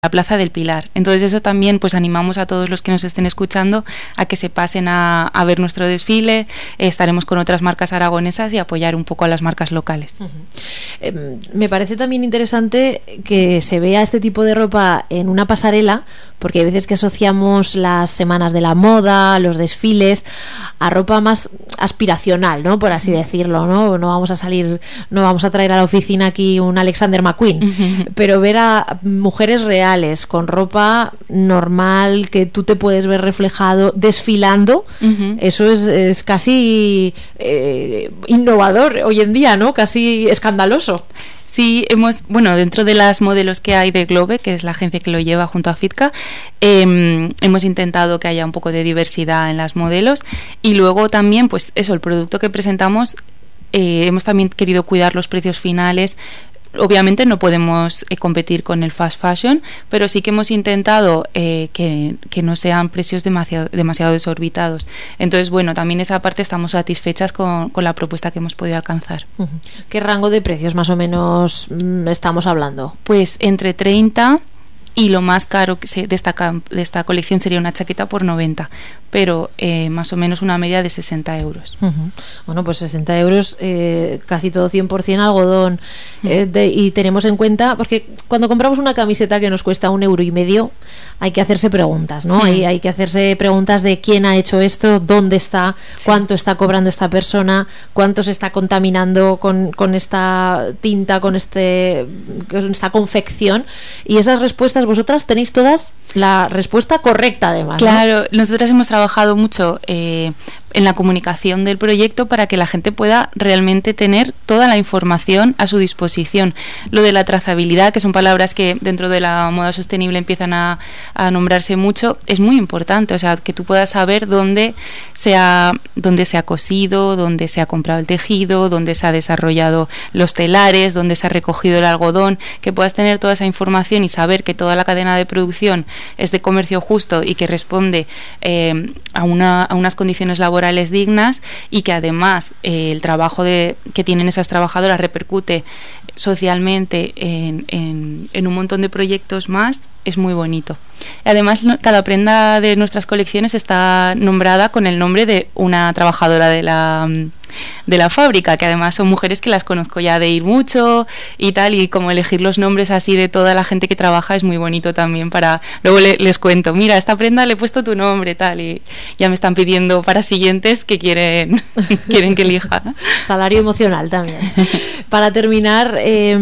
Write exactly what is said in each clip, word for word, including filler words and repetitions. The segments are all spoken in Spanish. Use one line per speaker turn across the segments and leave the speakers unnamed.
la Plaza del Pilar. Entonces eso también pues animamos a todos los que nos estén escuchando a que se pasen a, a ver nuestro desfile. Eh, estaremos con otras marcas aragonesas y apoyar un poco a las marcas locales.
Uh-huh. eh, me parece también interesante que se vea este tipo de ropa en una pasarela, porque hay veces que asociamos las semanas de la moda, los desfiles, a ropa más aspiracional, ¿no? Por así decirlo, ¿no? No vamos a salir, no vamos a traer a la oficina aquí un Alexander McQueen, uh-huh. pero ver a mujeres reales con ropa normal, que tú te puedes ver reflejado desfilando, uh-huh. eso es, es casi eh, innovador hoy en día, ¿no? Casi escandaloso.
Sí, hemos, bueno, dentro de las modelos que hay de Globe, que es la agencia que lo lleva junto a Fitka, eh, hemos intentado que haya un poco de diversidad en las modelos y luego también, pues eso, el producto que presentamos, eh, hemos también querido cuidar los precios finales. Obviamente no podemos eh, competir con el fast fashion, pero sí que hemos intentado eh, que, que no sean precios demasiado, demasiado desorbitados. Entonces, bueno, también esa parte estamos satisfechas con, con la propuesta que hemos podido alcanzar.
¿Qué rango de precios más o menos mmm, estamos hablando?
Pues entre treinta y lo más caro que se destaca de esta colección sería una chaqueta por noventa, pero eh, más o menos una media de sesenta euros.
Uh-huh. Bueno, pues sesenta euros, eh, casi todo cien por ciento algodón. Uh-huh. eh, de, y tenemos en cuenta, porque cuando compramos una camiseta que nos cuesta un euro y medio, hay que hacerse preguntas, ¿no? Uh-huh. Hay, hay que hacerse preguntas de quién ha hecho esto, dónde está, sí. cuánto está cobrando esta persona, cuánto se está contaminando con, con esta tinta, con, este, con esta confección, y esas respuestas vosotras tenéis todas la respuesta correcta, además, ¿no?
Claro, nosotras hemos trabajado mucho eh, en la comunicación del proyecto para que la gente pueda realmente tener toda la información a su disposición. Lo de la trazabilidad, que son palabras que dentro de la moda sostenible empiezan a, a nombrarse mucho, es muy importante. O sea, que tú puedas saber dónde se ha, dónde se ha cosido, dónde se ha comprado el tejido, dónde se ha desarrollado los telares, dónde se ha recogido el algodón, que puedas tener toda esa información y saber que toda la cadena de producción es de comercio justo y que responde eh, a, una, a unas condiciones laborales dignas, y que además eh, el trabajo de, que tienen esas trabajadoras repercute socialmente en, en, en un montón de proyectos más, es muy bonito. Además, no, cada prenda de nuestras colecciones está nombrada con el nombre de una trabajadora de la de la fábrica, que además son mujeres que las conozco ya de ir mucho y tal, y como elegir los nombres así de toda la gente que trabaja es muy bonito también. Para luego le, les cuento, mira, a esta prenda le he puesto tu nombre, tal, y ya me están pidiendo para siguientes que quieren quieren que elija.
Salario emocional también. Para terminar,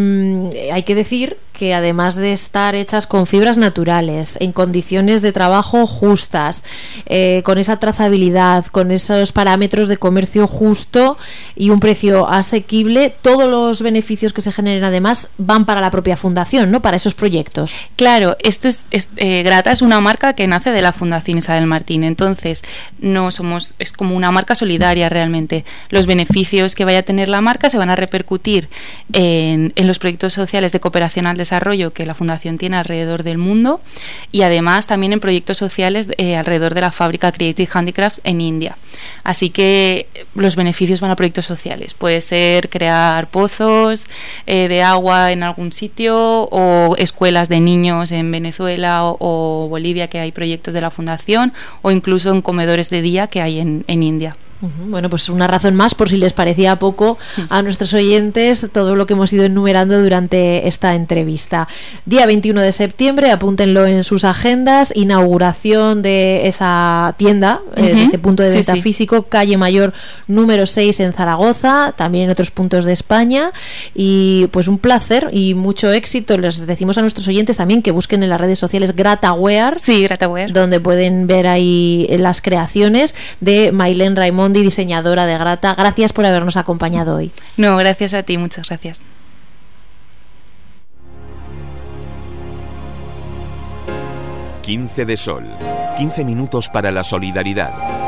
eh, hay que decir que además de estar hechas con fibras naturales, en condiciones de trabajo justas, eh, con esa trazabilidad, con esos parámetros de comercio justo y un precio asequible, todos los beneficios que se generen además van para la propia fundación, ¿no? Para esos proyectos.
Claro, esto es, es eh, Grata es una marca que nace de la Fundación Isabel Martín, entonces no somos, es como una marca solidaria realmente. Los beneficios que vaya a tener la marca se van a repercutir en, en los proyectos sociales de cooperación al desarrollo desarrollo que la Fundación tiene alrededor del mundo, y además también en proyectos sociales eh, alrededor de la fábrica Creative Handicrafts en India. Así que los beneficios van a proyectos sociales. Puede ser crear pozos eh, de agua en algún sitio, o escuelas de niños en Venezuela o, o Bolivia, que hay proyectos de la Fundación, o incluso en comedores de día que hay en, en India.
Bueno, pues una razón más, por si les parecía poco a nuestros oyentes, todo lo que hemos ido enumerando durante esta entrevista. Día veintiuno de septiembre, apúntenlo en sus agendas, inauguración de esa tienda, uh-huh. eh, de ese punto de venta sí, sí. físico, calle Mayor número seis en Zaragoza, también en otros puntos de España, y pues un placer y mucho éxito. Les decimos a nuestros oyentes también que busquen en las redes sociales GrataWear,
sí, GrataWear,
donde pueden ver ahí las creaciones de Mailén Raimon, diseñadora de Grata. Gracias por habernos acompañado hoy.
No, gracias a ti, muchas gracias.
quince de Sol, quince minutos para la solidaridad.